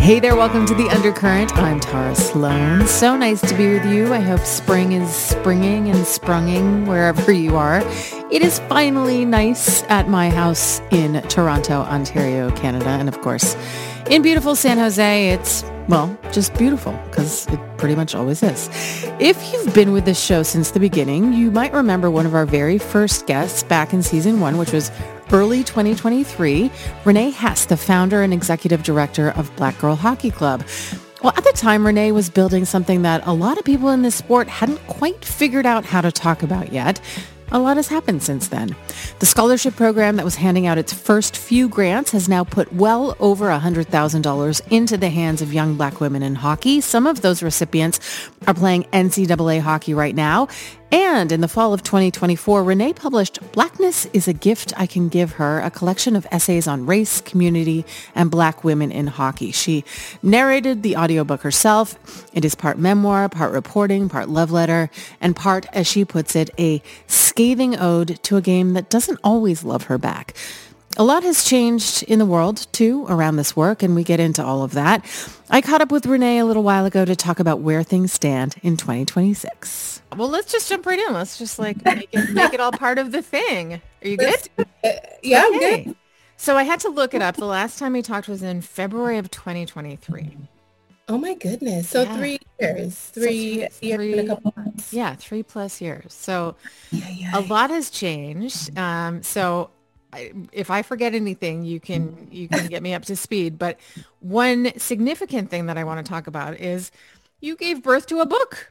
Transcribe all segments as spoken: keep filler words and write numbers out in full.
Hey there, welcome to The Undercurrent. I'm Tara Sloan. So nice to be with you. I hope spring is springing and sprunging wherever you are. It is finally nice at my house in Toronto, Ontario, Canada. And of course, in beautiful San Jose, it's, well, just beautiful because it pretty much always is. If you've been with this show since the beginning, you might remember one of our very first guests back in season one, which was early twenty twenty-three, Renee Hess, the founder and executive director of Black Girl Hockey Club. Well, at the time, Renee was building something that a lot of people in this sport hadn't quite figured out how to talk about yet. A lot has happened since then. The scholarship program that was handing out its first few grants has now put well over one hundred thousand dollars into the hands of young Black women in hockey. Some of those recipients are playing N C double A hockey right now. And in the fall of twenty twenty-four, Renee published Blackness is a Gift I Can Give Her, a collection of essays on race, community, and Black women in hockey. She narrated the audiobook herself. It is part memoir, part reporting, part love letter, and part, as she puts it, a scathing ode to a game that doesn't always love her back. A lot has changed in the world, too, around this work, and we get into all of that. I caught up with Renee a little while ago to talk about where things stand in twenty twenty-six. Well, let's just jump right in. Let's just like make it, make it all part of the thing. Are you good? Uh, yeah, I'm Okay. good. So I had to look it up. The last time we talked was in February of twenty twenty-three. Oh my goodness. So Yeah. three years, So three three- years three- and a couple months. Yeah, three plus years. So Yeah, yeah. a lot has changed. Um, so I, if I forget anything, you can you can get me up to speed. But one significant thing that I want to talk about is you gave birth to a book.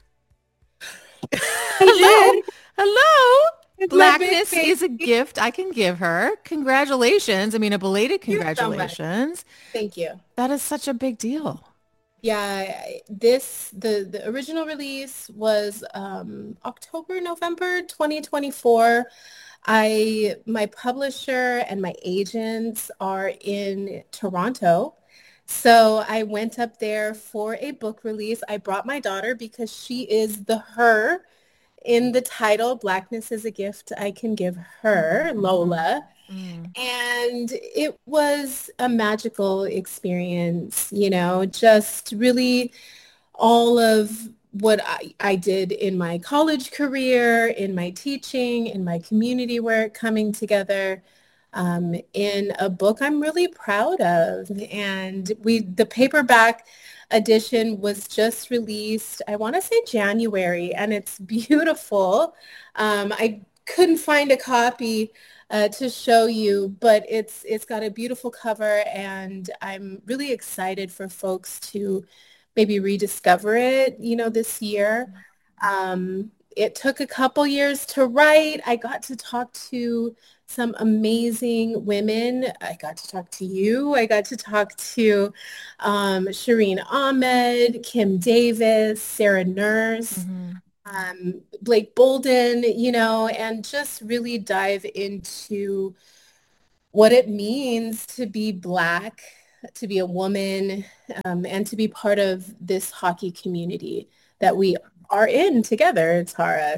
Hello, hello. It's my Blackness big is a gift I can give her. Congratulations. I mean, a belated you so much. congratulations. Thank you. That is such a big deal. Yeah, I- this the the original release was um, October, November twenty twenty-four. I my publisher and my agents are in Toronto. So I went up there for a book release. I brought my daughter because she is the her in the title, Blackness is a Gift I Can Give Her, Lola. Mm. And it was a magical experience, you know, just really all of what I, I did in my college career, in my teaching, in my community work coming together um, in a book I'm really proud of. And we the paperback edition was just released, I want to say January, and it's beautiful. Um, I couldn't find a copy uh, to show you, but it's it's got a beautiful cover, and I'm really excited for folks to maybe rediscover it, you know, this year. Um, it took a couple years to write. I got to talk to some amazing women. I got to talk to you. I got to talk to um, Shireen Ahmed, Kim Davis, Sarah Nurse, Mhm. um, Blake Bolden, you know, and just really dive into what it means to be Black, to be a woman, um, and to be part of this hockey community that we are in together, Tara.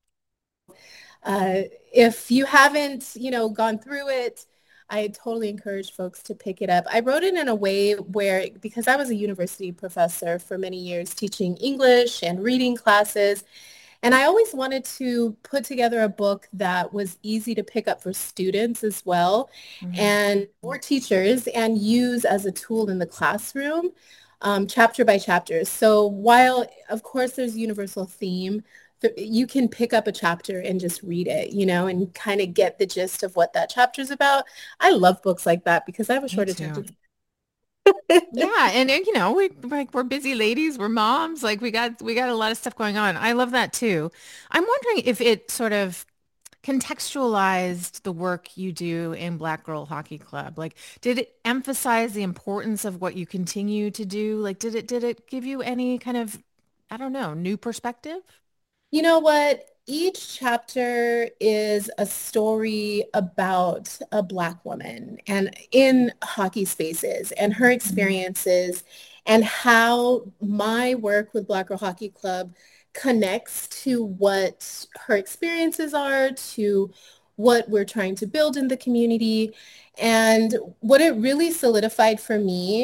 Uh, if you haven't, you know, gone through it, I totally encourage folks to pick it up. I wrote it in a way where, because I was a university professor for many years teaching English and reading classes, and I always wanted to put together a book that was easy to pick up for students as well Mhm. and for teachers and use as a tool in the classroom, um, chapter by chapter. So while, of course, there's universal theme, th- you can pick up a chapter and just read it, you know, and kind of get the gist of what that chapter is about. I love books like that because I have a Me short too. attention. Yeah, and, and you know, we like we're busy ladies, we're moms, like we got we got a lot of stuff going on. I love that too. I'm wondering if it sort of contextualized the work you do in Black Girl Hockey Club. Like, did it emphasize the importance of what you continue to do? Like, did it did it give you any kind of, I don't know, new perspective? You know what? Each chapter is a story about a Black woman and in hockey spaces and her experiences and how my work with Black Girl Hockey Club connects to what her experiences are, to what we're trying to build in the community. And what it really solidified for me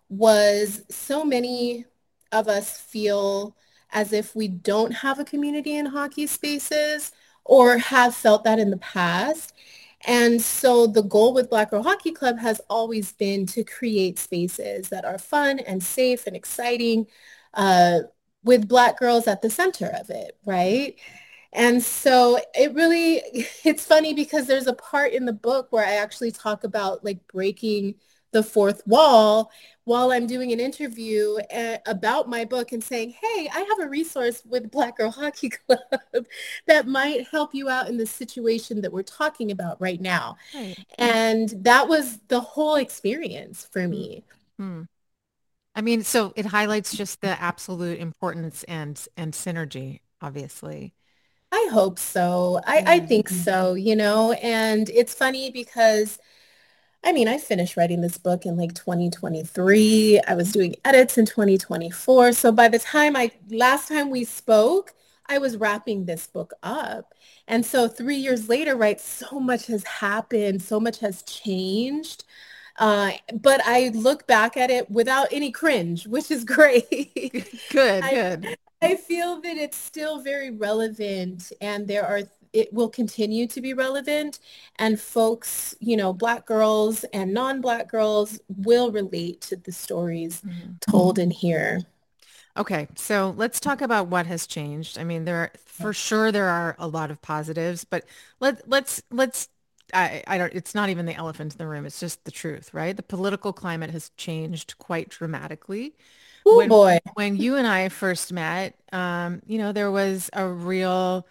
was so many of us feel as if we don't have a community in hockey spaces or have felt that in the past. And so the goal with Black Girl Hockey Club has always been to create spaces that are fun and safe and exciting, uh, with Black girls at the center of it, right? And so it really, it's funny because there's a part in the book where I actually talk about like breaking the fourth wall while I'm doing an interview uh, about my book and saying, hey, I have a resource with Black Girl Hockey Club that might help you out in the situation that we're talking about right now. Right. And that was the whole experience for Mm. me. Mm. I mean, so it highlights just the absolute importance and and synergy, obviously. I hope so. I, I Yeah. think so, you know, and it's funny because I mean, I finished writing this book in like twenty twenty-three. I was doing edits in twenty twenty-four. So by the time I, last time we spoke, I was wrapping this book up. And so three years later, right, so much has happened, so much has changed. Uh, but I look back at it without any cringe, which is great. Good, I good. I feel that it's still very relevant and there are it will continue to be relevant and folks, you know, Black girls and non-Black girls will relate to the stories Mhm. told in here. Okay, so let's talk about what has changed. I mean, there are, for sure there are a lot of positives, but let let's let's I, I don't it's not even the elephant in the room, it's just the truth, right? The political climate has changed quite dramatically. Oh When boy. when you and I first met, um, you know, there was a real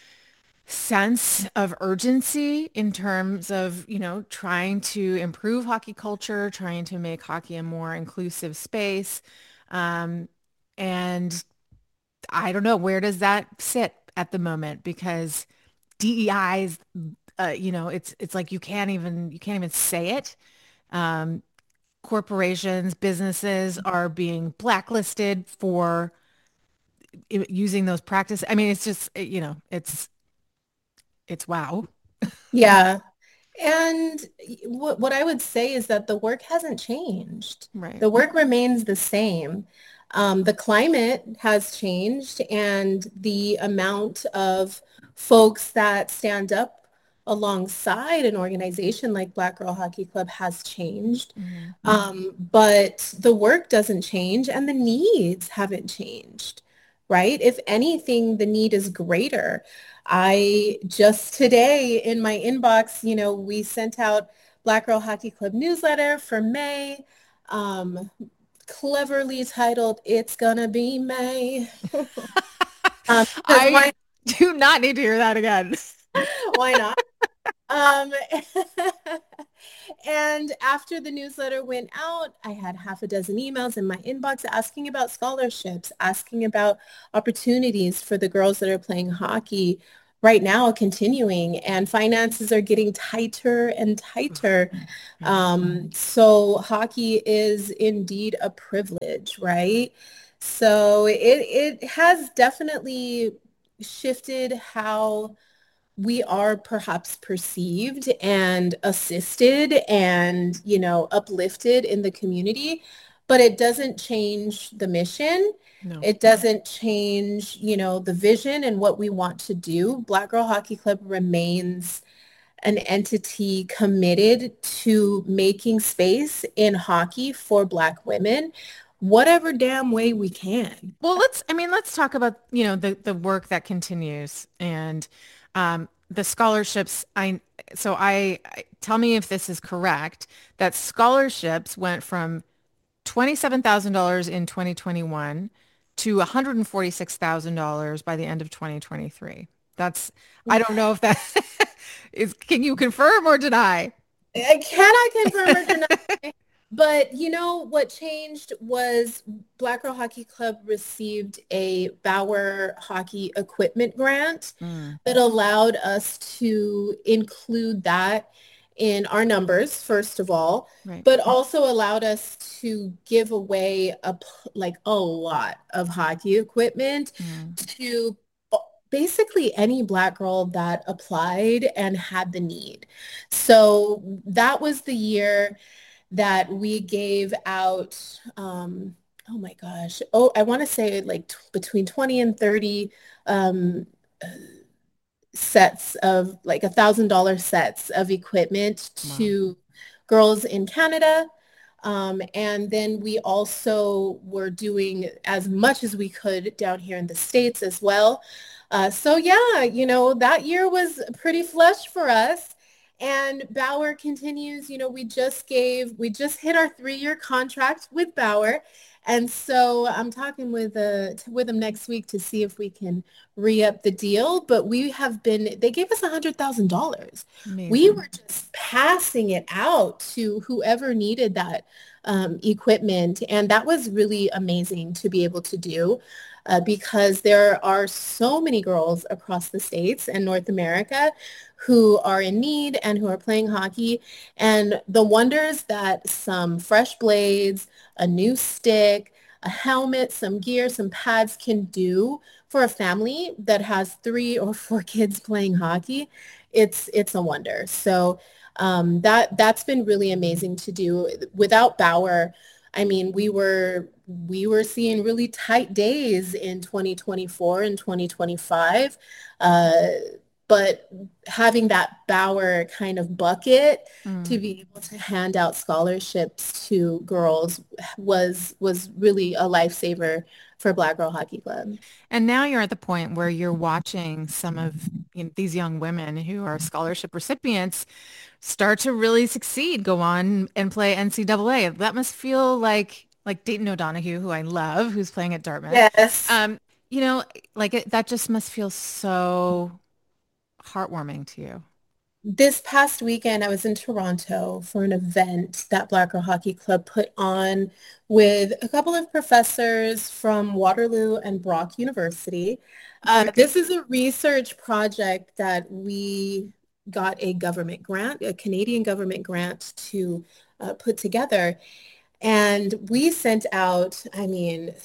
sense of urgency in terms of, you know, trying to improve hockey culture, trying to make hockey a more inclusive space. Um, and I don't know, where does that sit at the moment? Because D E I's, uh, you know, it's it's like you can't even you can't even say it. Um, corporations, businesses are being blacklisted for i- using those practices. I mean, it's just, uh, you know, it's it's wow. Yeah. And what what I would say is that the work hasn't changed. Right. The work remains the same. Um, the climate has changed and the amount of folks that stand up alongside an organization like Black Girl Hockey Club has changed. Mhm. Um, but the work doesn't change and the needs haven't changed, right? If anything, the need is greater. I just today in my inbox, you know, we sent out Black Girl Hockey Club newsletter for May, um, cleverly titled "It's Gonna Be May." Um, because I why, do not need to hear that again. why not? Um, and after the newsletter went out, I had half a dozen emails in my inbox asking about scholarships, asking about opportunities for the girls that are playing hockey right now, continuing, and finances are getting tighter and tighter. Right. Um, so hockey is indeed a privilege, right? So it, it has definitely shifted how we are perhaps perceived and assisted and, you know, uplifted in the community, but it doesn't change the mission. No. It doesn't change, you know, the vision and what we want to do. Black Girl Hockey Club remains an entity committed to making space in hockey for Black women, whatever damn way we can. Well, let's, I mean, let's talk about, you know, the the work that continues and um the scholarships. I so I I- tell me if this is correct, that scholarships went from twenty-seven thousand dollars in twenty twenty-one to one hundred forty-six thousand dollars by the end of twenty twenty-three. That's, I don't know if that is, can you confirm or deny? I cannot confirm or deny. But you know what changed was Black Girl Hockey Club received a Bauer Hockey Equipment Grant Mm, that allowed us to include that in our numbers, first of all, right. but also allowed us to give away a p- like a lot of hockey equipment Mm, to basically any Black girl that applied and had the need. So that was the year that we gave out, um, oh my gosh, oh, I want to say like t- between twenty and thirty um, sets of like a thousand dollar sets of equipment Wow. to girls in Canada. Um, and then we also were doing as much as we could down here in the States as well. Uh, so yeah, you know, that year was pretty flush for us. And Bauer continues, you know, we just gave, we just hit our three-year contract with Bauer. And so I'm talking with uh, with them next week to see if we can re-up the deal, but we have been, they gave us one hundred thousand dollars. We Amazing. were just passing it out to whoever needed that um, equipment. And that was really amazing to be able to do uh, because there are so many girls across the States and North America who are in need and who are playing hockey. And the wonders that some fresh blades, a new stick, a helmet, some gear, some pads can do for a family that has three or four kids playing hockey, it's it's a wonder. So um, that that's been really amazing to do. Without Bauer, I mean, we were we were seeing really tight days in twenty twenty-four and twenty twenty-five. Uh, but having that Bauer kind of bucket to Mm. be able to hand out scholarships to girls was was really a lifesaver for Black Girl Hockey Club. And now you're at the point where you're watching some of, you know, these young women who are scholarship recipients start to really succeed, go on and play N C double A. That must feel like like Dayton O'Donoghue, who I love, who's playing at Dartmouth. Yes. Um, you know, like it, that just must feel so heartwarming to you. This past weekend, I was in Toronto for an event that Black Girl Hockey Club put on with a couple of professors from Waterloo and Brock University. Uh, this is a research project that we got a government grant, a Canadian government grant to uh, put together. And we sent out, I mean,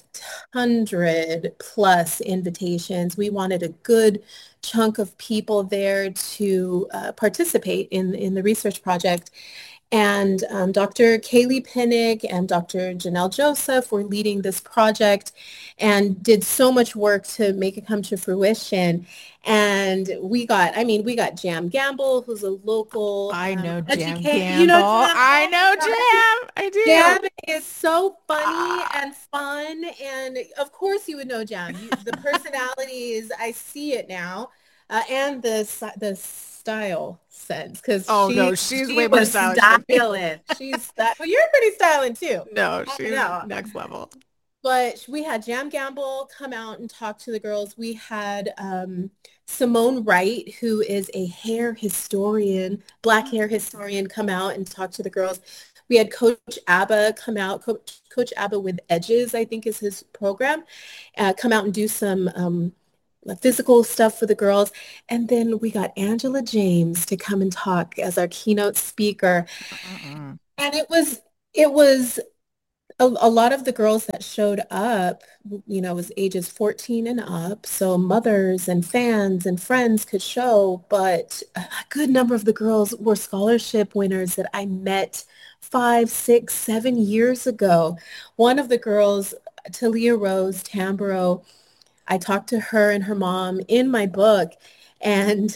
hundred plus invitations. We wanted a good chunk of people there to uh, participate in, in the research project. And um, Doctor Kaylee Pinnick and Doctor Janelle Joseph were leading this project and did so much work to make it come to fruition. And we got, I mean, we got Jam Gamble, who's a local I um, know Jam educator. You know Gamble. Jam? I Oh know my God. Jam. I do. Jam is so funny Ah. and fun. And of course you would know Jam. You, the personality is, I see it now. Uh, and the si- the style sense because Oh no, she she's she way more was stylish than me. styling. She's that. Well, you're pretty styling too. No, I she's know. next level. But we had Jam Gamble come out and talk to the girls. We had um, Simone Wright, who is a hair historian, black hair historian, come out and talk to the girls. We had Coach Abba come out, Coach, Coach Abba with Edges, I think is his program, uh, come out and do some um, physical stuff for the girls. And then we got Angela James to come and talk as our keynote speaker. Uh-uh. And it was, it was a, a lot of the girls that showed up, you know, was ages fourteen and up. So mothers and fans and friends could show, but a good number of the girls were scholarship winners that I met five, six, seven years ago. One of the girls, Talia Rose Tamboro, I talked to her and her mom in my book, and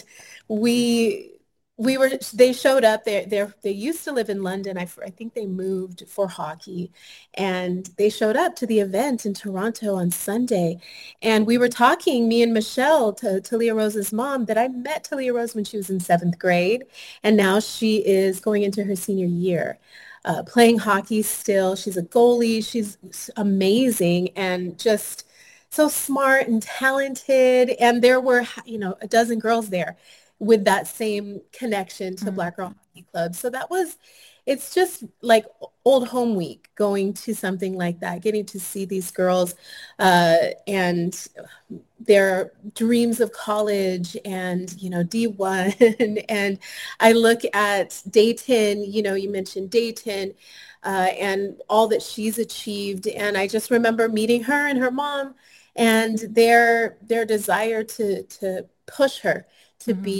we we were they showed up there. They they used to live in London. I, I think they moved for hockey, and they showed up to the event in Toronto on Sunday, and we were talking, me and Michelle, to Talia Rose's mom, that I met Talia Rose when she was in seventh grade, and now she is going into her senior year. Uh, playing hockey still. She's a goalie. She's amazing and just so smart and talented. And there were, you know, a dozen girls there with that same connection to Mm. Black Girl Hockey Club. So that was, it's just like old home week going to something like that, getting to see these girls uh, and their dreams of college and, you know, D one. And I look at Dayton, you know, you mentioned Dayton uh, and all that she's achieved. And I just remember meeting her and her mom and their their desire to to push her to Mhm. be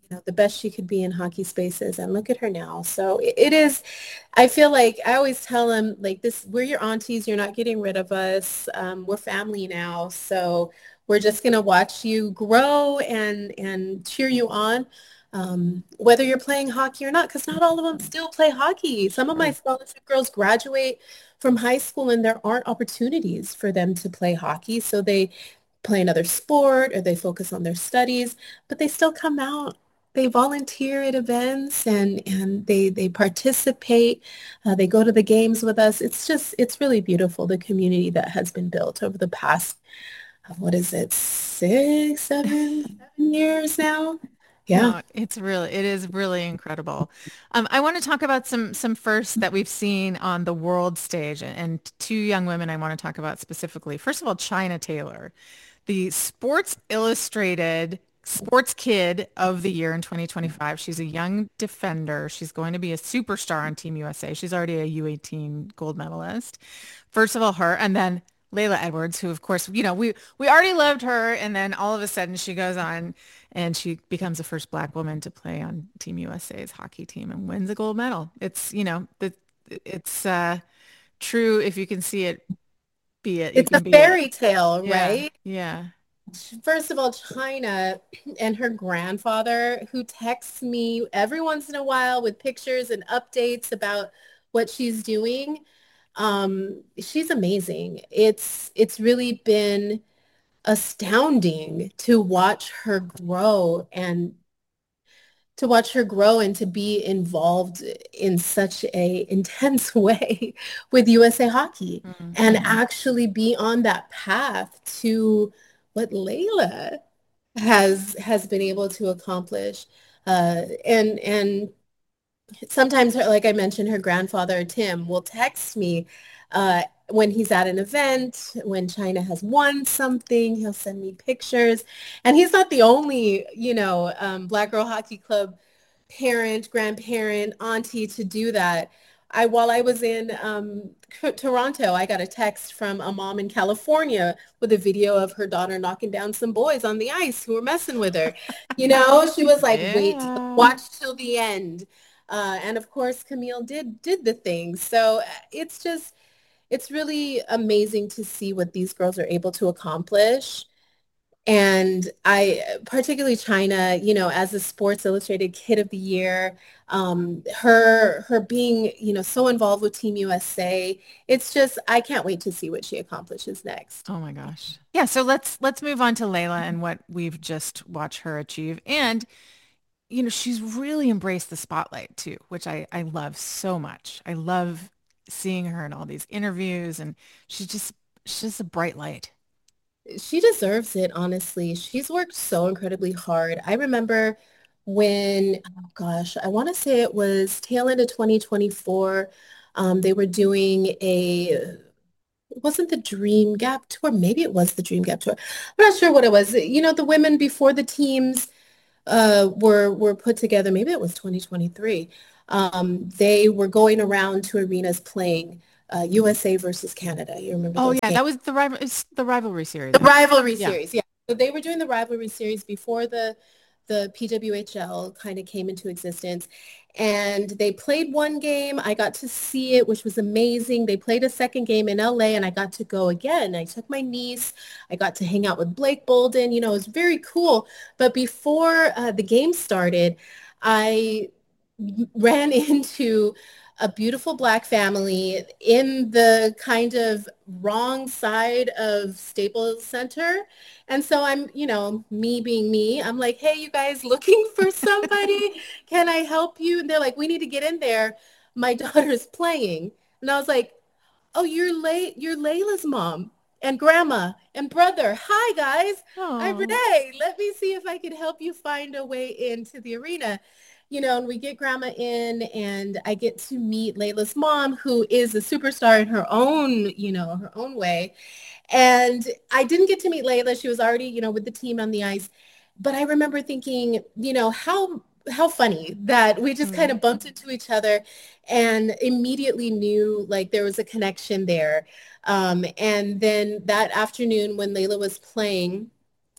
you know, the best she could be in hockey spaces. And look at her now. So it, it is, I feel like I always tell them like this, we're your aunties. You're not getting rid of us. Um, we're family now. So we're just going to watch you grow and, and cheer you on. Um, whether you're playing hockey or not, because not all of them still play hockey. Some of my Sure. scholarship girls graduate from high school and there aren't opportunities for them to play hockey. So they play another sport or they focus on their studies, but they still come out. They volunteer at events and, and they, they participate. Uh, they go to the games with us. It's just, it's really beautiful, the community that has been built over the past, uh, what is it, six, seven, seven years now? Yeah. No, it's really, it is really incredible. Um, I want to talk about some some firsts that we've seen on the world stage, and, and two young women I want to talk about specifically. First of all, China Taylor, the Sports Illustrated Sports Kid of the Year in twenty twenty-five. She's a young defender. She's going to be a superstar on Team U S A. She's already a U eighteen gold medalist. First of all, her, and then Layla Edwards, who of course, you know, we we already loved her, and then all of a sudden she goes on and she becomes the first Black woman to play on Team U S A's hockey team and wins a gold medal. It's, you know, the, it's uh, true. If you can see it, be it. You It's a can be it. fairy tale, Yeah, right? yeah. First of all, China and her grandfather, who texts me every once in a while with pictures and updates about what she's doing. Um, she's amazing. It's it's really been astounding to watch her grow and to watch her grow and to be involved in such a intense way with U S A Hockey Mm. and actually be on that path to what Layla has has been able to accomplish. Uh, and and sometimes her, like I mentioned, her grandfather Tim will text me uh, when he's at an event, when China has won something, he'll send me pictures. And he's not the only, you know, um, Black Girl Hockey Club parent, grandparent, auntie to do that. I while I was in um, Toronto, I got a text from a mom in California with a video of her daughter knocking down some boys on the ice who were messing with her. You know, she was like, "Wait, Yeah. watch till the end." Uh, and of course, Camille did did the thing. So uh, it's just it's really amazing to see what these girls are able to accomplish. And I, particularly China, you know, as a Sports Illustrated Kid of the Year, um, her her being, you know, so involved with Team U S A, it's just I can't wait to see what she accomplishes next. Oh my gosh. Yeah, so let's let's move on to Layla and what we've just watched her achieve. And, you know, she's really embraced the spotlight too, which I I love so much. I love seeing her in all these interviews, and she's just she's just a bright light. She deserves it, honestly. She's worked so incredibly hard. I remember when, oh gosh, I want to say it was tail end of twenty twenty-four. Um, they were doing a, it wasn't the Dream Gap Tour. Maybe it was the Dream Gap Tour. I'm not sure what it was. You know, the women before the teams uh, were were put together. Maybe it was twenty twenty-three. Um, they were going around to arenas playing uh, U S A versus Canada. You remember Oh those yeah, games? that was the rival it's the rivalry series, The right? rivalry Yeah. series, yeah. So they were doing the rivalry series before the the P W H L kind of came into existence. And they played one game. I got to see it, which was amazing. They played a second game in L A and I got to go again. I took my niece. I got to hang out with Blake Bolden. You know, it was very cool. But before uh, the game started, I ran into a beautiful Black family in the kind of wrong side of Staples Center. And so I'm, you know, me being me, I'm like, hey, you guys looking for somebody? Can I help you? And they're like, we need to get in there. My daughter's playing. And I was like, oh, you're late. You're Layla's mom and grandma and brother. Hi, guys. I'm Oh. Renee. Let me see if I can help you find a way into the arena. You know, and we get grandma in and I get to meet Layla's mom, who is a superstar in her own, you know, her own way. And I didn't get to meet Layla. She was already, you know, with the team on the ice. But I remember thinking, you know, how how funny that we just kind Mm. of bumped into each other and immediately knew like there was a connection there. Um, and then that afternoon when Layla was playing,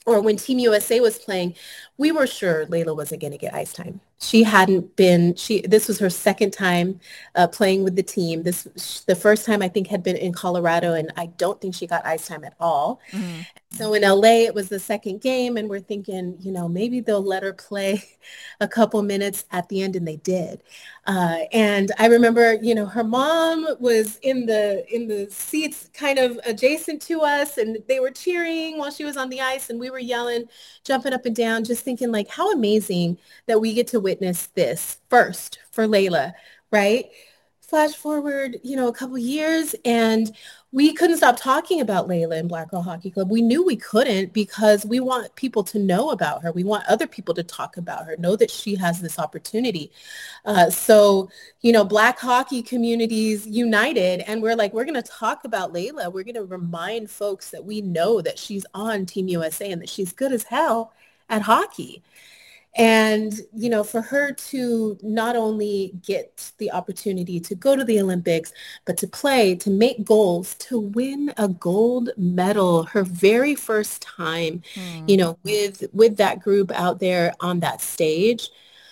or when Team U S A was playing, we were sure Layla wasn't going to get ice time. She hadn't been, she, this was her second time uh, playing with the team. This, the first time I think had been in Colorado, and I don't think she got ice time at all. Mm-hmm. So in L A, it was the second game, and we're thinking, you know, maybe they'll let her play a couple minutes at the end, and they did. Uh, and I remember, you know, her mom was in the in the seats kind of adjacent to us, and they were cheering while she was on the ice, and we were yelling, jumping up and down, just thinking like, how amazing that we get to witness this first for Layla, right? Flash forward, you know, a couple years, and we couldn't stop talking about Layla in Black Girl Hockey Club. We knew we couldn't because we want people to know about her. We want other people to talk about her, know that she has this opportunity. Uh, so, you know, Black hockey communities united, and we're like, we're going to talk about Layla. We're going to remind folks that we know that she's on Team U S A and that she's good as hell at hockey. And, you know, for her to not only get the opportunity to go to the Olympics, but to play, to make goals, to win a gold medal, her very first time, Mm. you know, with with that group out there on that stage.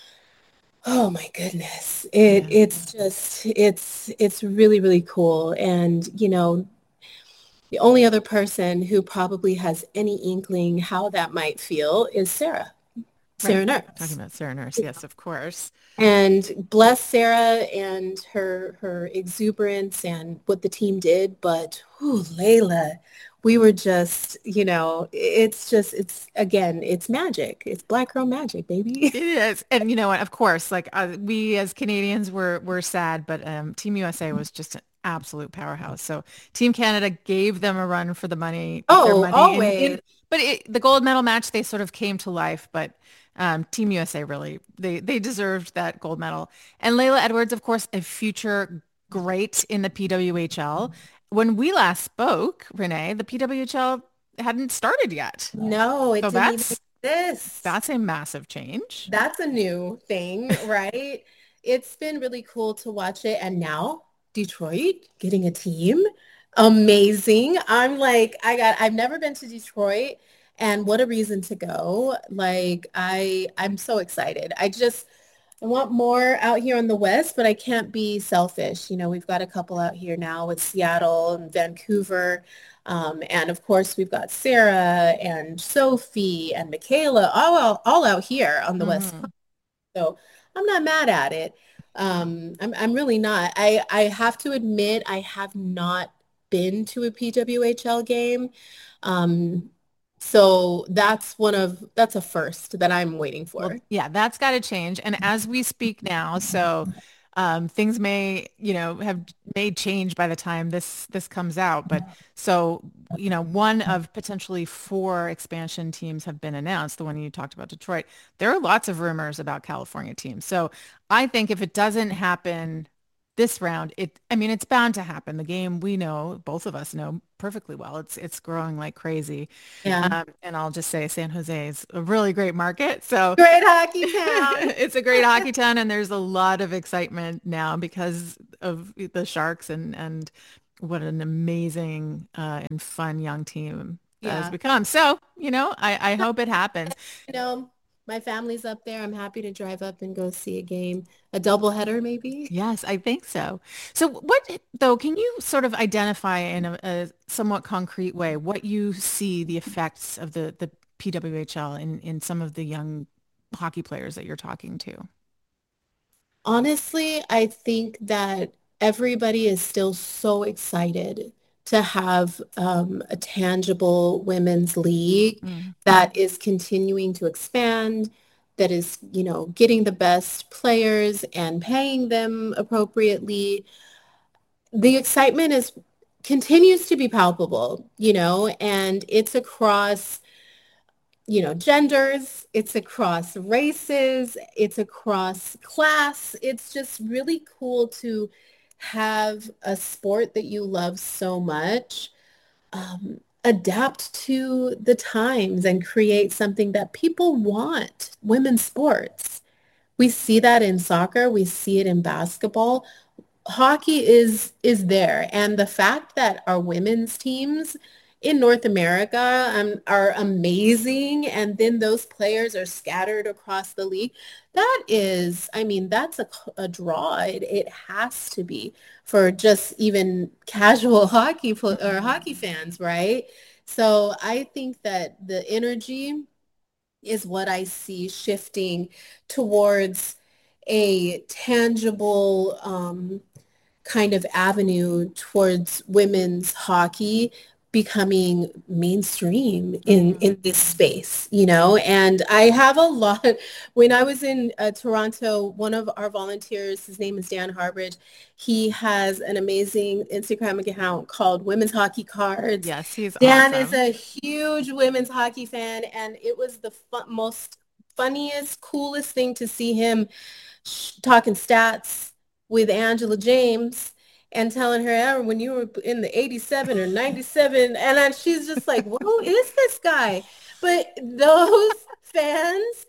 Oh my goodness. It Yeah. it's just it's it's really, really cool. And, you know, the only other person who probably has any inkling how that might feel is Sarah. Right. Sarah Talking Nurse. about Sarah Nurse. Yes, of course. And bless Sarah and her her exuberance and what the team did. But whew, Layla, we were just, you know, it's just, it's, again, it's magic. It's Black girl magic, baby. It is. And you know what? Of course, like uh, we as Canadians were were sad, but um, Team U S A was just an absolute powerhouse. So Team Canada gave them a run for the money, their Oh, money in, always. in but it, the gold medal match, they sort of came to life, but um, Team U S A really, they they deserved that gold medal. And Layla Edwards, of course, a future great in the P W H L. When we last spoke, Renee, the P W H L hadn't started yet. No, it So didn't even that's exist. that's a massive change. That's a new thing, right? It's been really cool to watch it. And now Detroit getting a team. Amazing. I'm like, I got, I've never been to Detroit, and what a reason to go. Like I, I'm so excited. I just, I want more out here on the West, but I can't be selfish. You know, we've got a couple out here now with Seattle and Vancouver. Um, and of course, we've got Sarah and Sophie and Michaela all, out- all out here on the West Mhm. Coast. So I'm not mad at it. Um, I'm, I'm really not. I, I have to admit, I have not been to a P W H L game. Um, so that's one of, that's a first that I'm waiting Well, for. yeah, that's got to change. And as we speak now, so um, things may, you know, have may change by the time this this comes out. But so, you know, one of potentially four expansion teams have been announced. The one you talked about, Detroit. There are lots of rumors about California teams. So I think if it doesn't happen this round, it, I mean, it's bound to happen. The game we know, both of us know perfectly well. It's it's growing like crazy. Yeah. Um, and I'll just say San Jose is a really great market. So Great hockey town. it's a great hockey town, and there's a lot of excitement now because of the Sharks and and what an amazing uh, and fun young team that has Yeah. become. So, you know, I, I hope it happens. You know, my family's up there. I'm happy to drive up and go see a game, a doubleheader maybe. Yes, I think so. So what, though, can you sort of identify in a, a somewhat concrete way what you see the effects of the, the P W H L in, in some of the young hockey players that you're talking to? Honestly, I think that everybody is still so excited to have um, a tangible women's league Mm. that is continuing to expand, that is, you know, getting the best players and paying them appropriately. The excitement is continues to be palpable, you know, and it's across, you know, genders, it's across races, it's across class. It's just really cool to have a sport that you love so much um, adapt to the times and create something that people want, women's sports. We see that in soccer, we see it in basketball. Hockey is is there, and the fact that our women's teams in North America um, are amazing. And then those players are scattered across the league. That is, I mean, that's a, a draw. It, it has to be for just even casual hockey pl- or hockey fans, right? So I think that the energy is what I see shifting towards a tangible um, kind of avenue towards women's hockey becoming mainstream in Mhm. in this space, you know. And I have a lot. When I was in uh, Toronto, one of our volunteers, his name is Dan Harbridge, he has an amazing Instagram account called Women's Hockey Cards. Yes, he's Dan is awesome. a huge women's hockey fan, and it was the fun, most funniest, coolest thing to see him sh- talking stats with Angela James and telling her, "Aaron, when you were in the eighty-seven or ninety-seven," and then she's just like, well, who is this guy? But those fans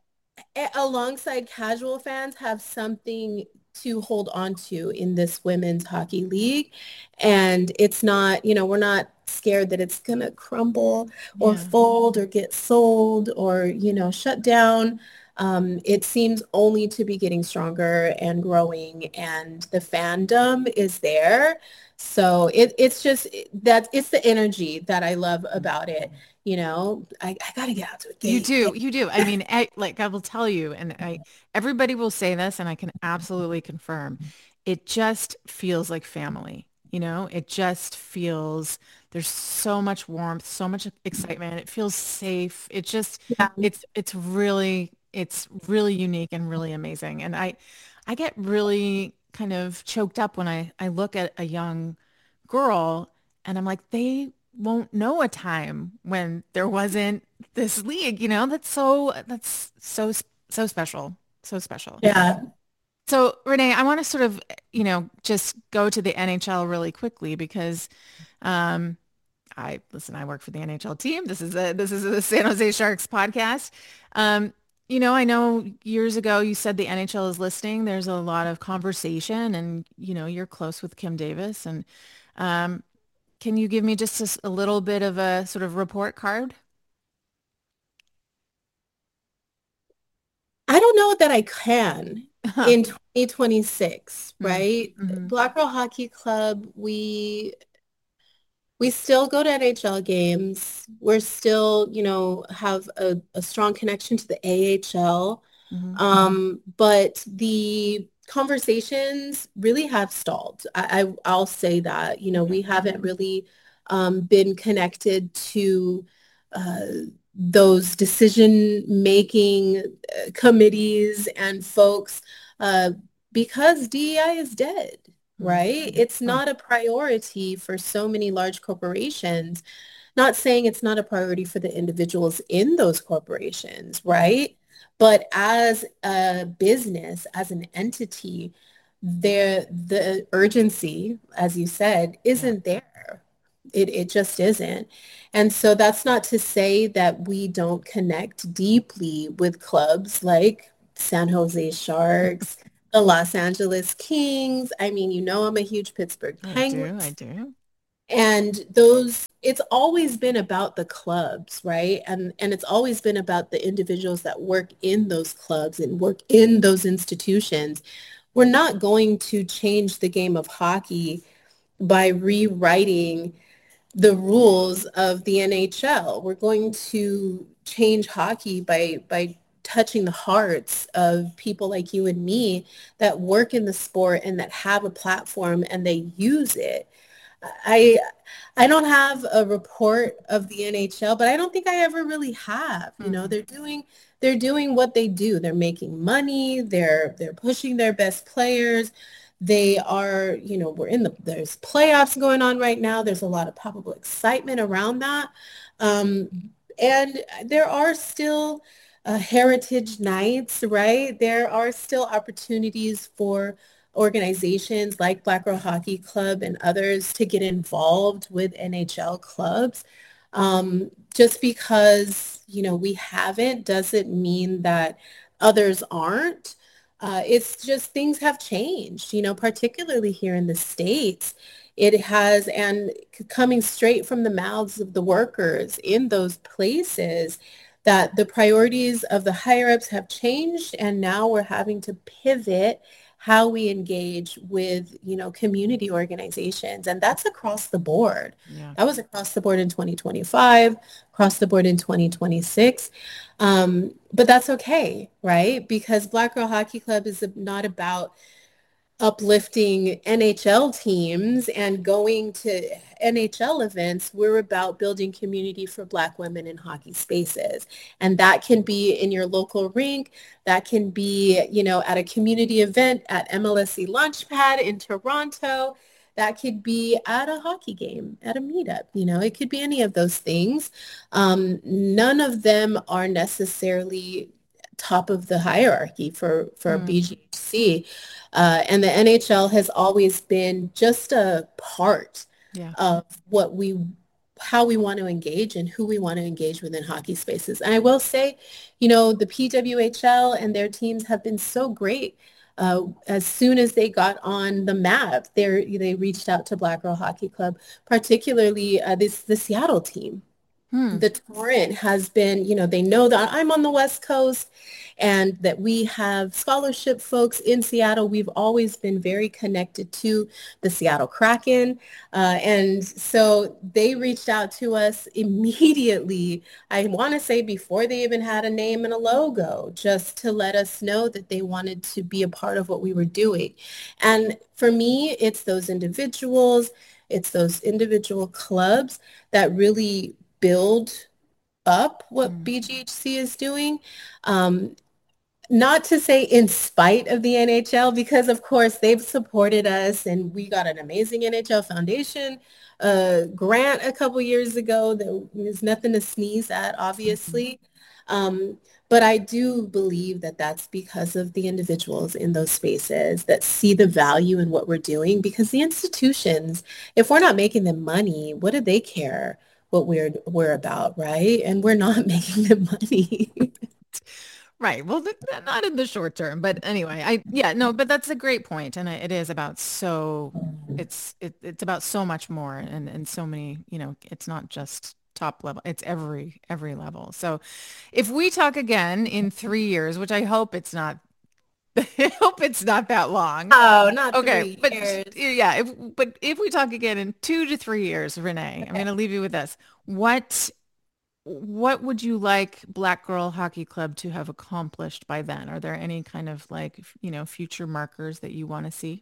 a- alongside casual fans have something to hold on to in this women's hockey league. And it's not, you know, we're not scared that it's going to crumble or Yeah. fold or get sold or, you know, shut down. Um, it seems only to be getting stronger and growing, and the fandom is there. So it, it's just that it's the energy that I love about it. You know, I, I got to get out to a You game. do, you do. I mean, I, like I will tell you, and I, everybody will say this, and I can absolutely confirm, it just feels like family. You know, it just feels there's so much warmth, so much excitement. It feels safe. It just, Yeah. it's, it's really, it's really unique and really amazing. And I, I get really kind of choked up when I, I look at a young girl and I'm like, they won't know a time when there wasn't this league, you know, that's so, that's so, so special, so special. Yeah. So Renee, I want to sort of, you know, just go to the N H L really quickly because, um, I listen, I work for the N H L team. This is a, this is a San Jose Sharks podcast. Um, you know, I know years ago you said the N H L is listening. There's a lot of conversation and, you know, you're close with Kim Davis and, um, can you give me just a, s- a little bit of a sort of report card? I don't know that I can Huh. in twenty twenty-six, Mm, right? mhm, Black Girl Hockey Club, we we still go to N H L games. We're still, you know, have a, a strong connection to the A H L. mhm, Um, but the conversations really have stalled. I, I I'll say that. You know, okay. we haven't really um, been connected to uh, those decision-making uh, committees and folks uh, because D E I is dead, Mm, right? It's huh, not a priority for so many large corporations. Not saying it's not a priority for the individuals in those corporations, yeah, right? But as a business, as an entity, there the urgency, as you said, yeah. isn't there. It it just isn't. And so that's not to say that we don't connect deeply with clubs like San Jose Sharks, the Los Angeles Kings. I mean, you know, I'm a huge Pittsburgh I do, I Penguins, do. and those, it's always been about the clubs, right? And and it's always been about the individuals that work in those clubs and work in those institutions. We're not going to change the game of hockey by rewriting the rules of the N H L. We're going to change hockey by by touching the hearts of people like you and me that work in the sport and that have a platform and they use it. I I don't have a report of the N H L, but I don't think I ever really have. You know, Mhm, they're doing they're doing what they do. They're making money. They're they're pushing their best players. They are, you know, we're in the there's playoffs going on right now. There's a lot of palpable excitement around that. Um, and there are still uh, heritage nights, right? There are still opportunities for organizations like Black Girl Hockey Club and others to get involved with N H L clubs. Um, just because, you know, we haven't doesn't mean that others aren't. Uh, it's just things have changed, you know, particularly here in the States. It has, and coming straight from the mouths of the workers in those places, that the priorities of the higher ups have changed, and now we're having to pivot how we engage with, you know, community organizations. And that's across the board. Yeah. That was across the board in twenty twenty-five, across the board in twenty twenty-six. Um, but that's okay, right? Because Black Girl Hockey Club is not about uplifting N H L teams and going to N H L events. We're about building community for Black women in hockey spaces. And that can be in your local rink. That can be, you know, at a community event at M L S C Launchpad in Toronto. That could be at a hockey game, at a meetup. You know, it could be any of those things. Um, none of them are necessarily top of the hierarchy for, for mm. B G H C. Uh, and the N H L has always been just a part yeah. of what we, how we want to engage and who we want to engage within hockey spaces. And I will say, you know, the P W H L and their teams have been so great. Uh, as soon as they got on the map, they they reached out to Black Girl Hockey Club, particularly uh, this the Seattle team. Hmm. The Torrent has been, you know, they know that I'm on the West Coast and that we have scholarship folks in Seattle. We've always been very connected to the Seattle Kraken. Uh, and so they reached out to us immediately, I want to say before they even had a name and a logo, just to let us know that they wanted to be a part of what we were doing. And for me, it's those individuals, it's those individual clubs that really build up what mm. B G H C is doing. Um, not to say in spite of the N H L, because of course they've supported us and we got an amazing N H L Foundation uh, grant a couple years ago. There's nothing to sneeze at, obviously. Mm-hmm. Um, but I do believe that that's because of the individuals in those spaces that see the value in what we're doing, because the institutions, if we're not making them money, what do they care what we're we're about, right? And we're not making them money. Right. Well, th- not in the short term, but anyway, I yeah, no, but that's a great point, and it is about so it's it, it's about so much more, and and so many, you know, it's not just top level, it's every every level. So, if we talk again in three years, which I hope it's not. I hope it's not that long. Oh, not okay, three but years. yeah, if, but if we talk again in two to three years, Renee, okay. I'm going to leave you with this. What what would you like Black Girl Hockey Club to have accomplished by then? Are there any kind of like, you know, future markers that you want to see?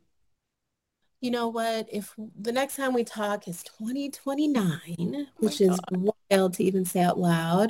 You know what? If the next time we talk is twenty twenty-nine, oh which is wild to even say out loud,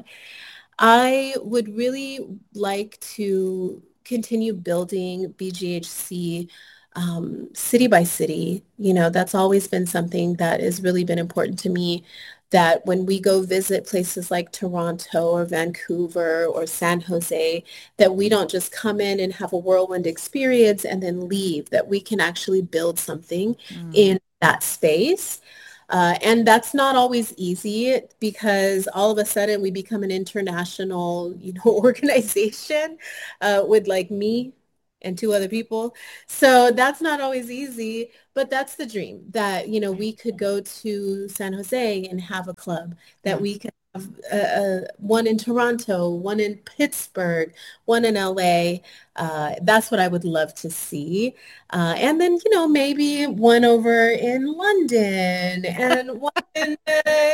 I would really like to continue building B G H C um, city by city. You know, that's always been something that has really been important to me, that when we go visit places like Toronto or Vancouver or San Jose, that we don't just come in and have a whirlwind experience and then leave, that we can actually build something mm. in that space. Uh, and that's not always easy, because all of a sudden we become an international, you know, organization uh, with like me and two other people. So that's not always easy, but that's the dream, that, you know, we could go to San Jose and have a club, that yeah. we could have uh, uh, one in Toronto, one in Pittsburgh, one in L A. Uh, that's what I would love to see. Uh, and then, you know, maybe one over in London and one in uh,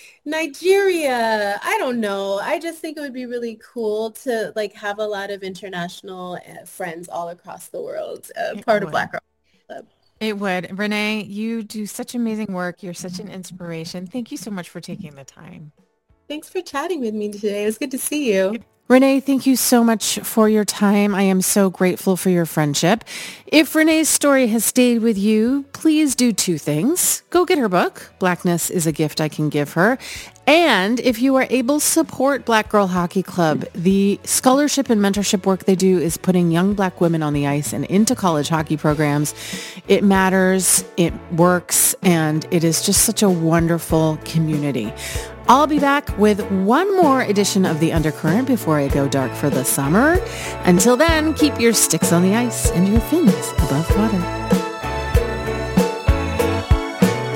Nigeria. I don't know. I just think it would be really cool to like have a lot of international uh, friends all across the world, uh, part of Black Girl Club. It would. Renee, you do such amazing work. You're such an inspiration. Thank you so much for taking the time. Thanks for chatting with me today. It was good to see you. Renee, thank you so much for your time. I am so grateful for your friendship. If Renee's story has stayed with you, please do two things. Go get her book, Blackness is a Gift I Can Give Her. And if you are able, support Black Girl Hockey Club. The scholarship and mentorship work they do is putting young Black women on the ice and into college hockey programs. It matters, it works, and it is just such a wonderful community. I'll be back with one more edition of The Undercurrent before I go dark for the summer. Until then, keep your sticks on the ice and your fins above water.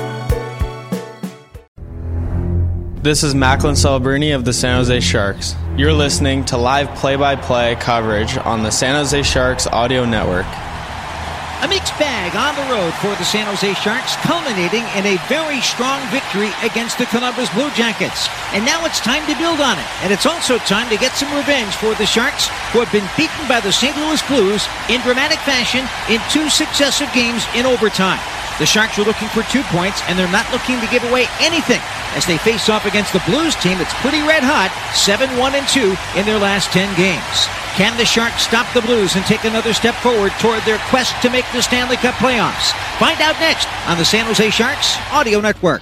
This is Macklin Celebrini of the San Jose Sharks. You're listening to live play-by-play coverage on the San Jose Sharks Audio Network. A mixed bag on the road for the San Jose Sharks, culminating in a very strong victory against the Columbus Blue Jackets. And now it's time to build on it. And it's also time to get some revenge for the Sharks, who have been beaten by the Saint Louis Blues in dramatic fashion in two successive games in overtime. The Sharks are looking for two points, and they're not looking to give away anything as they face off against the Blues team that's pretty red hot, seven one and two in their last ten games. Can the Sharks stop the Blues and take another step forward toward their quest to make the Stanley Cup playoffs? Find out next on the San Jose Sharks Audio Network.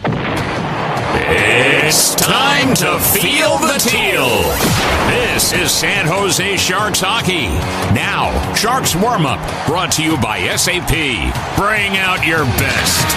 It's time to feel the teal. This is San Jose Sharks hockey. Now, Sharks warm-up, brought to you by S A P. Bring out your best.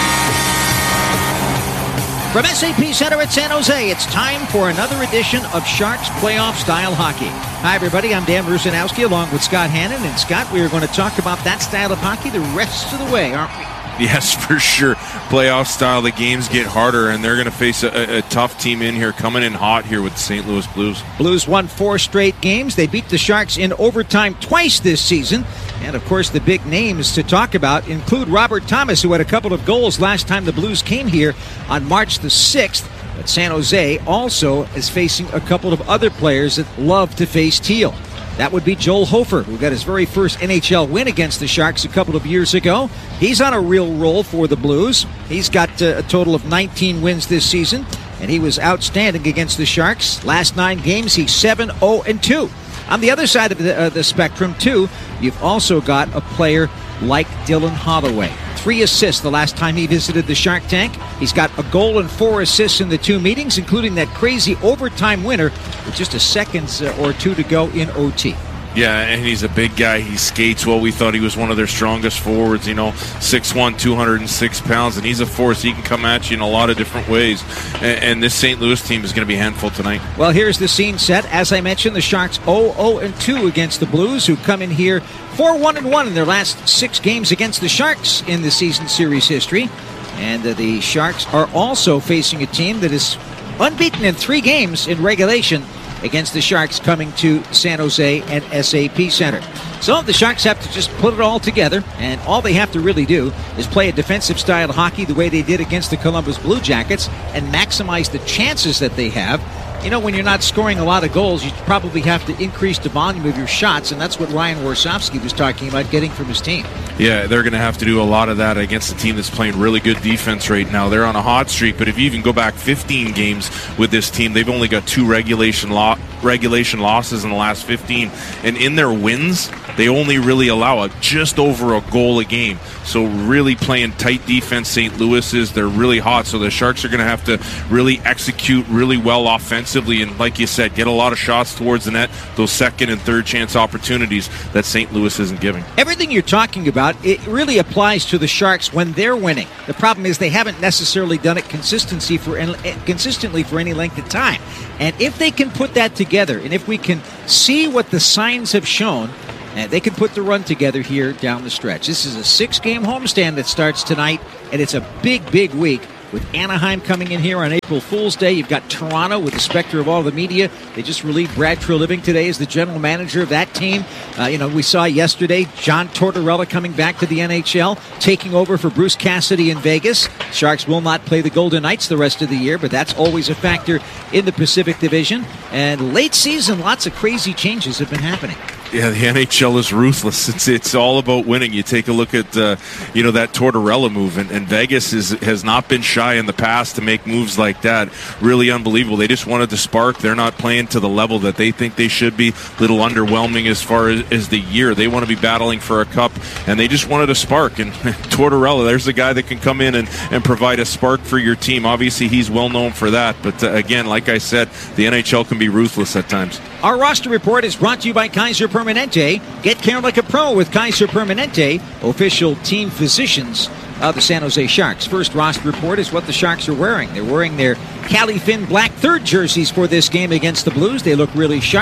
From S A P Center at San Jose, it's time for another edition of Sharks Playoff-Style Hockey. Hi, everybody. I'm Dan Rusanowski along with Scott Hannon. And, Scott, we are going to talk about that style of hockey the rest of the way, aren't we? Yes, for sure. Playoff style, the games get harder, and they're going to face a, a tough team in here, coming in hot here with the Saint Louis Blues. Blues won four straight games. They beat the Sharks in overtime twice this season. And, of course, the big names to talk about include Robert Thomas, who had a couple of goals last time the Blues came here on March the sixth. But San Jose also is facing a couple of other players that love to face Teal. That would be Joel Hofer, who got his very first N H L win against the Sharks a couple of years ago. He's on a real roll for the Blues. He's got uh, a total of nineteen wins this season, and he was outstanding against the Sharks. Last nine games, he's seven oh and two. On the other side of the, uh, the spectrum, too, you've also got a player like Dylan Holloway. Three assists the last time he visited the Shark Tank. He's got a goal and four assists in the two meetings, including that crazy overtime winner with just a second or two to go in O T. Yeah, and he's a big guy. He skates well. We thought he was one of their strongest forwards, you know, six one, two hundred six pounds, and he's a force. He can come at you in a lot of different ways. And, and this Saint Louis team is going to be a handful tonight. Well, here's the scene set. As I mentioned, the Sharks oh oh and two against the Blues, who come in here four one and one in their last six games against the Sharks in the season series history. And uh, the Sharks are also facing a team that is unbeaten in three games in regulation against the Sharks coming to San Jose and S A P Center. So the Sharks have to just put it all together, and all they have to really do is play a defensive style of hockey the way they did against the Columbus Blue Jackets and maximize the chances that they have. You know, when you're not scoring a lot of goals, you probably have to increase the volume of your shots, and that's what Ryan Warsofsky was talking about getting from his team. Yeah, they're going to have to do a lot of that against a team that's playing really good defense right now. They're on a hot streak, but if you even go back fifteen games with this team, they've only got two regulation lo- regulation losses in the last fifteen, and in their wins, they only really allow a, just over a goal a game. So really playing tight defense, Saint Louis is. They're really hot, so the Sharks are going to have to really execute really well offensively, and like you said, get a lot of shots towards the net, those second and third chance opportunities that Saint Louis isn't giving. Everything you're talking about, it really applies to the Sharks when they're winning. The problem is they haven't necessarily done it consistency for consistently for any length of time. And if they can put that together, and if we can see what the signs have shown, and they can put the run together here down the stretch. This is a six-game homestand that starts tonight, and it's a big, big week with Anaheim coming in here on April Fool's Day. You've got Toronto with the specter of all the media. They just relieved Brad Treliving today as the general manager of that team. Uh, you know, we saw yesterday John Tortorella coming back to the N H L, taking over for Bruce Cassidy in Vegas. Sharks will not play the Golden Knights the rest of the year, but that's always a factor in the Pacific Division. And late season, lots of crazy changes have been happening. Yeah, the N H L is ruthless. It's it's all about winning. You take a look at uh, you know that Tortorella move, and, and Vegas is, has not been shy in the past to make moves like that. Really unbelievable. They just wanted to spark. They're not playing to the level that they think they should be. Little underwhelming as far as, as the year. They want to be battling for a cup, and they just wanted a spark. And Tortorella, there's a guy that can come in and, and provide a spark for your team. Obviously, he's well known for that. But uh, again, like I said, the N H L can be ruthless at times. Our roster report is brought to you by Kaiser Permanente. Get care like a pro with Kaiser Permanente, official team physicians of the San Jose Sharks. First roster report is what the Sharks are wearing. They're wearing their Cali Finn black third jerseys for this game against the Blues. They look really sharp.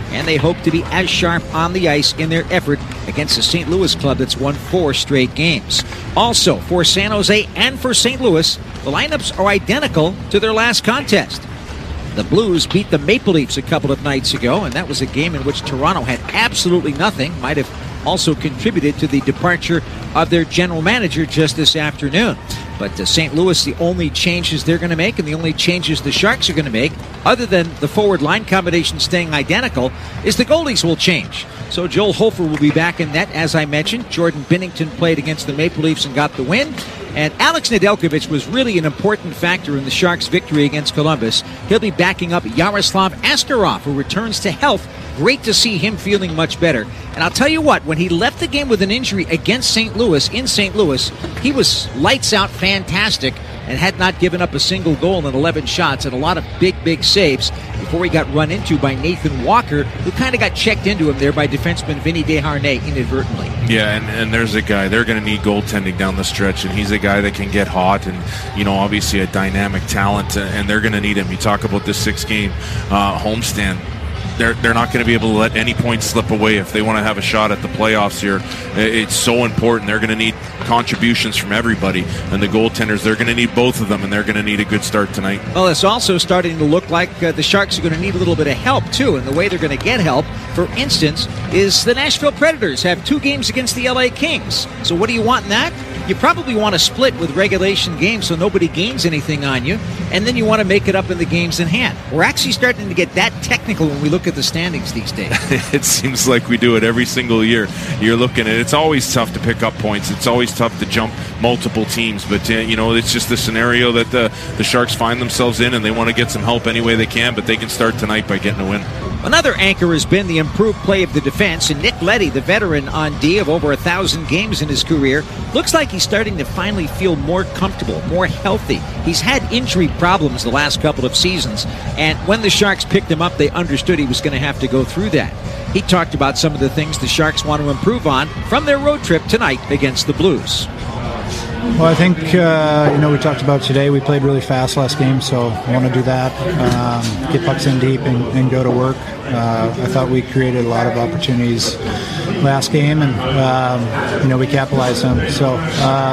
and they hope to be as sharp on the ice in their effort against the Saint Louis club that's won four straight games. Also, for San Jose and for Saint Louis, the lineups are identical to their last contest. The Blues beat the Maple Leafs a couple of nights ago, and that was a game in which Toronto had absolutely nothing. Might have also contributed to the departure of their general manager just this afternoon. But uh, Saint Louis, the only changes they're going to make and the only changes the Sharks are going to make, other than the forward line combination staying identical, is the goalies will change. So Joel Hofer will be back in net, as I mentioned. Jordan Binnington played against the Maple Leafs and got the win. And Alex Nedeljkovic was really an important factor in the Sharks' victory against Columbus. He'll be backing up Yaroslav Askarov, who returns to health. Great to see him feeling much better. And I'll tell you what, when he left the game with an injury against Saint Louis, in Saint Louis, he was lights out fantastic and had not given up a single goal in eleven shots and a lot of big, big saves before he got run into by Nathan Walker, who kind of got checked into him there by defenseman Vinny Desharnais inadvertently. Yeah, and, and there's a guy, they're going to need goaltending down the stretch, and he's a guy that can get hot and, you know, obviously a dynamic talent, and they're going to need him. You talk about this six-game uh, homestand. They're, they're not going to be able to let any points slip away if they want to have a shot at the playoffs here. It's so important. They're going to need contributions from everybody. And the goaltenders, they're going to need both of them, and they're going to need a good start tonight. Well, it's also starting to look like uh, the Sharks are going to need a little bit of help, too. And the way they're going to get help, for instance, is the Nashville Predators have two games against the L A Kings. So what do you want in that? You probably want to split with regulation games so nobody gains anything on you, and then you want to make it up in the games in hand. We're actually starting to get that technical when we look at the standings these days. It seems like we do it every single year. You're looking at it. It's always tough to pick up points. It's always tough to jump multiple teams, but uh, you know, it's just the scenario that the, the Sharks find themselves in, and they want to get some help any way they can, but they can start tonight by getting a win. Another anchor has been the improved play of the defense, and Nick Leddy, the veteran on D of over a thousand games in his career, looks like he's starting to finally feel more comfortable, more healthy. He's had injury problems the last couple of seasons, and when the Sharks picked him up, they understood he was going to have to go through that. He talked about some of the things the Sharks want to improve on from their road trip tonight against the Blues. Well, I think, uh, you know, we talked about today, we played really fast last game, so I want to do that, um, get pucks in deep and, and go to work. Uh, I thought we created a lot of opportunities last game, and, um, you know, we capitalized on them. So, um,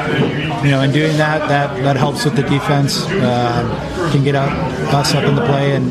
you know, in doing that, that, that helps with the defense, uh, can get up, us up in the play, and,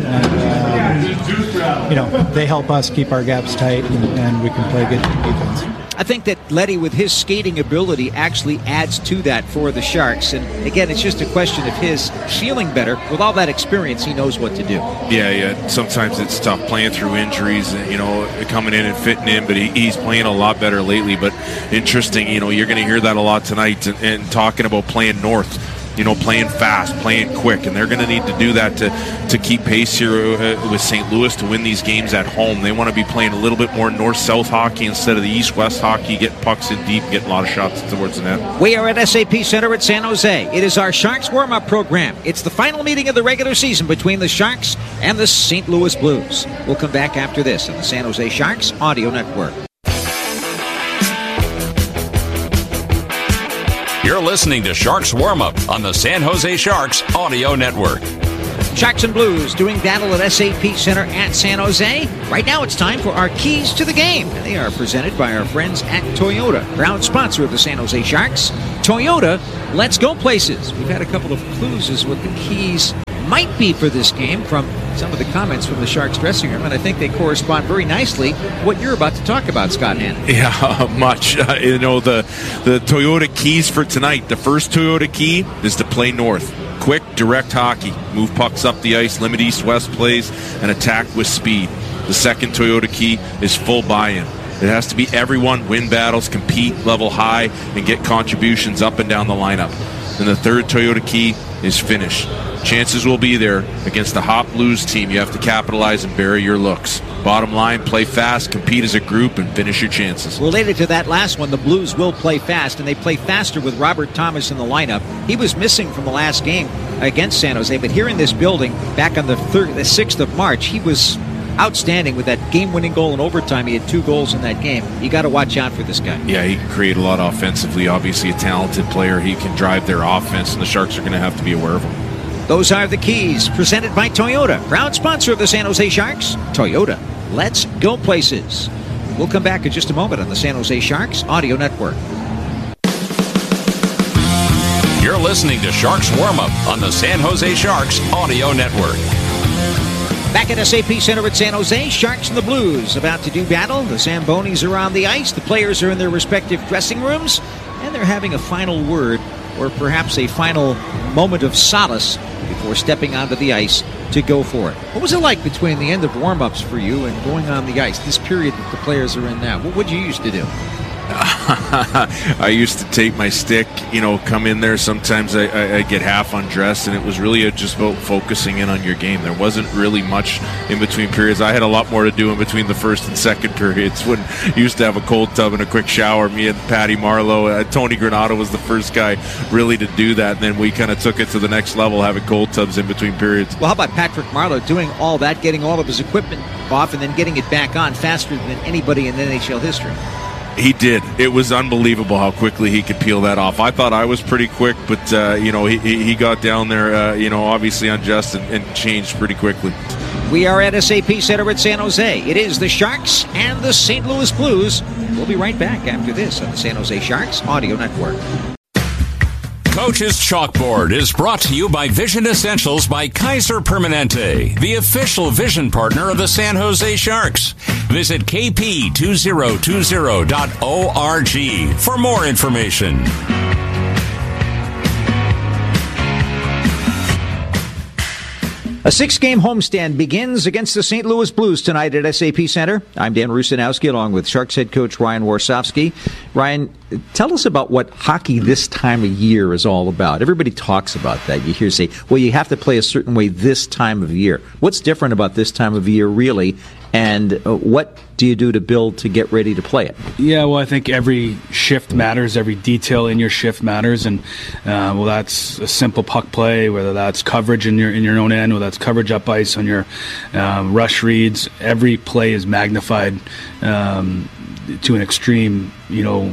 and um, you know, they help us keep our gaps tight, and, and we can play good defense. I think that Leddy, with his skating ability, actually adds to that for the Sharks. And again, it's just a question of his feeling better. With all that experience, he knows what to do. Yeah, yeah. Sometimes it's tough playing through injuries, you know, coming in and fitting in, but he, he's playing a lot better lately. But interesting, you know, you're going to hear that a lot tonight, and, and talking about playing north. You know, playing fast, playing quick, and they're going to need to do that to, to keep pace here uh, with Saint Louis to win these games at home. They want to be playing a little bit more north-south hockey instead of the east-west hockey, getting pucks in deep, getting a lot of shots towards the net. We are at S A P Center at San Jose. It is our Sharks warm-up program. It's the final meeting of the regular season between the Sharks and the Saint Louis Blues. We'll come back after this on the San Jose Sharks Audio Network. You're listening to Sharks Warm Up on the San Jose Sharks Audio Network. Sharks and Blues doing battle at S A P Center at San Jose. Right now it's time for our keys to the game. They are presented by our friends at Toyota, proud sponsor of the San Jose Sharks. Toyota, let's go places. We've had a couple of clues as what the keys might be for this game from some of the comments from the Sharks dressing room, and I think they correspond very nicely to what you're about to talk about, Scott Hannon. Yeah, much. Uh, you know, the, the Toyota keys for tonight. The first Toyota key is to play north. Quick, direct hockey. Move pucks up the ice, limit east-west plays, and attack with speed. The second Toyota key is full buy-in. It has to be everyone, win battles, compete, level high, and get contributions up and down the lineup. And the third Toyota key is finish. Chances will be there against the hot Blues team. You have to capitalize and bury your looks. Bottom line, play fast, compete as a group, and finish your chances. Related to that last one, the Blues will play fast, and they play faster with Robert Thomas in the lineup. He was missing from the last game against San Jose, but here in this building, back on the, third, the sixth of March, he was outstanding with that game-winning goal in overtime. He had two goals in that game. You got to watch out for this guy. Yeah, he can create a lot offensively. Obviously a talented player. He can drive their offense, and the Sharks are going to have to be aware of him. Those are the keys, presented by Toyota, proud sponsor of the San Jose Sharks. Toyota, Let's go places. We'll come back in just a moment on the San Jose Sharks Audio Network. You're listening to Sharks Warm-Up on the San Jose Sharks Audio Network. Back at S A P Center at San Jose, Sharks and the Blues about to do battle. The Zambonis are on the ice. The players are in their respective dressing rooms, and they're having a final word, or perhaps a final moment of solace before stepping onto the ice to go for it. What was it like between the end of warm-ups for you and going on the ice, this period that the players are in now? What would you used to do? I used to take my stick, you know, come in there. Sometimes I, I, I get half undressed, and it was really just about focusing in on your game. There wasn't really much in between periods. I had a lot more to do in between the first and second periods when you used to have a cold tub and a quick shower. Me and Patty Marleau, uh, Tony Granato was the first guy really to do that, and then we kind of took it to the next level, having cold tubs in between periods. Well, how about Patrick Marleau doing all that, getting all of his equipment off, and then getting it back on faster than anybody in N H L history? He did. It was unbelievable how quickly he could peel that off. I thought I was pretty quick, but, uh, you know, he, he got down there, uh, you know, obviously undressed and, and changed pretty quickly. We are at S A P Center at San Jose. It is the Sharks and the Saint Louis Blues. We'll be right back after this on the San Jose Sharks Audio Network. Coach's Chalkboard is brought to you by Vision Essentials by Kaiser Permanente, the official vision partner of the San Jose Sharks. Visit k p two thousand twenty dot org for more information. A six-game homestand begins against the Saint Louis Blues tonight at S A P Center. I'm Dan Rusanowski along with Sharks head coach Ryan Warsofsky. Ryan, tell us about what hockey this time of year is all about. Everybody talks about that. You hear say, well, you have to play a certain way this time of year. What's different about this time of year, really, and what do you do to build to get ready to play it? Yeah, well, I think every shift matters. Every detail in your shift matters, and uh, well, that's a simple puck play, whether that's coverage in your in your own end, whether that's coverage up ice on your um, rush reads. Every play is magnified um, to an extreme, you know,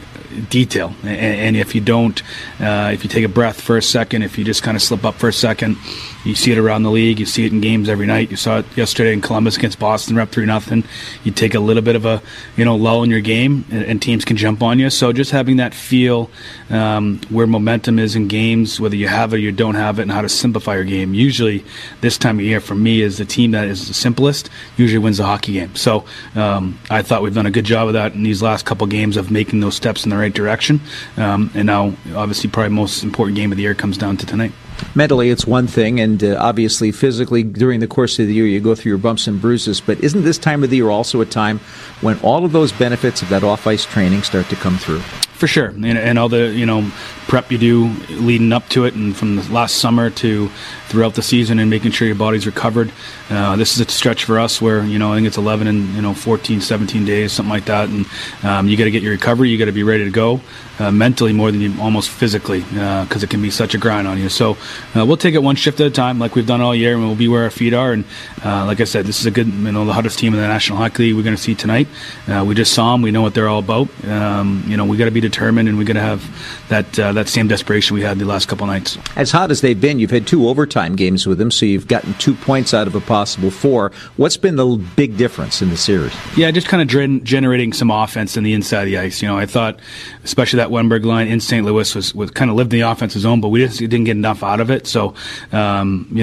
detail. And, and if you don't, uh, if you take a breath for a second, if you just kind of slip up for a second, you see it around the league. You see it in games every night. You saw it yesterday in Columbus against Boston. We're up three nothing. You take a little bit of a you know lull in your game, and, and teams can jump on you. So just having that feel um, where momentum is in games, whether you have it or you don't have it, and how to simplify your game. Usually, this time of year for me is the team that is the simplest usually wins the hockey game. So um, I thought we've done a good job of that in these last couple games of making those steps in the right direction. Um, and now, obviously, probably most important game of the year comes down to tonight. Mentally, it's one thing, and uh, obviously physically during the course of the year you go through your bumps and bruises, but isn't this time of the year also a time when all of those benefits of that off-ice training start to come through? For sure, and, and all the you know prep you do leading up to it, and from the last summer to throughout the season, and making sure your body's recovered. Uh, this is a stretch for us where you know I think it's eleven and you know fourteen, seventeen days, something like that, and um, you got to get your recovery. You got to be ready to go uh, mentally more than you almost physically, because uh, it can be such a grind on you. So uh, we'll take it one shift at a time, like we've done all year, and we'll be where our feet are. And uh, like I said, this is a good, you know, the hottest team in the National Hockey League we're going to see tonight. Uh, we just saw them. We know what they're all about. Um, you know, we got to be determined, and we got to have that uh, that same desperation we had the last couple nights. As hot as they've been, you've had two overtime games with them, so you've gotten two points out of a possible four. What's been the big difference in the series? Yeah, just kind of gen- generating some offense in the inside of the ice. You know, I thought, especially that Wenberg line in Saint Louis was, was kind of lived in the offensive zone, but we just didn't get enough out of it. So, um, you know,